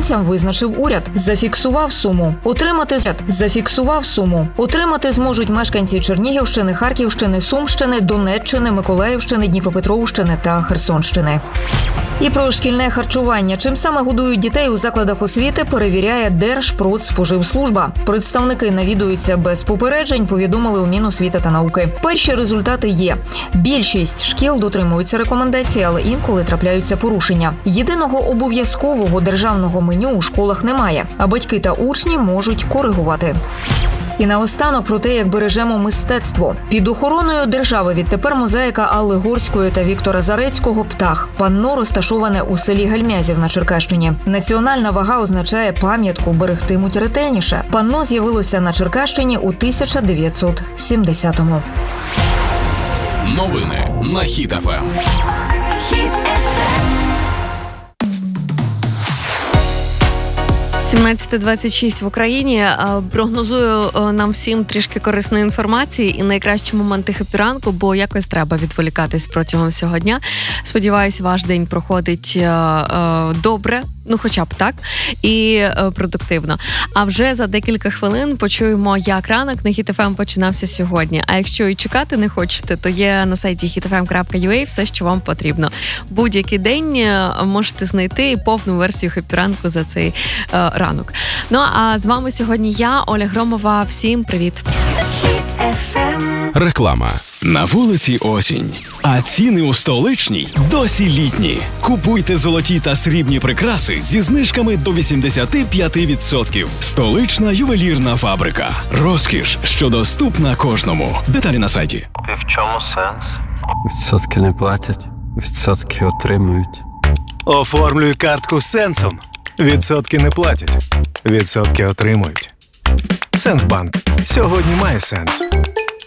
Українцям визначив уряд. Зафіксував суму. Отримати зможуть мешканці Чернігівщини, Харківщини, Сумщини, Донеччини, Миколаївщини, Дніпропетровщини та Херсонщини. І про шкільне харчування. Чим саме годують дітей у закладах освіти, перевіряє Держпродспоживслужба. Представники навідуються без попереджень, повідомили у Міносвіти та науки. Перші результати є. Більшість шкіл дотримуються рекомендацій, але інколи трапляються порушення. Єдиного обов'язкового державного меню у школах немає, а батьки та учні можуть коригувати. І наостанок про те, як бережемо мистецтво. Під охороною держави відтепер мозаїка Алли Горської та Віктора Зарецького «Птах». Панно розташоване у селі Гальмязів на Черкащині. Національна вага означає пам'ятку, берегтимуть ретельніше. Панно з'явилося на Черкащині у 1970-му. Новини на Хіт ФМ. Хіт ФМ. 17:26 в Україні. Прогнозую нам всім трішки корисної інформації і найкращі моменти хеппі-ранку, бо якось треба відволікатись протягом всього дня. Сподіваюсь, ваш день проходить добре, ну хоча б так, і продуктивно. А вже за декілька хвилин почуємо, як ранок на Хіт ФМ починався сьогодні. А якщо і чекати не хочете, то є на сайті hitfm.ua все, що вам потрібно. Будь-який день можете знайти повну версію хеппі-ранку за цей ранок. Ну, а з вами сьогодні я, Оля Громова. Всім привіт! Реклама. На вулиці осінь, а ціни у столичній досі літні. Купуйте золоті та срібні прикраси зі знижками до 85%. Столична ювелірна фабрика. Розкіш, що доступна кожному. Деталі на сайті. І в чому сенс? Відсотки не платять, відсотки отримують. Оформлюй картку з Сенсом. Відсотки не платять, відсотки отримують. Сенсбанк. Сьогодні має сенс.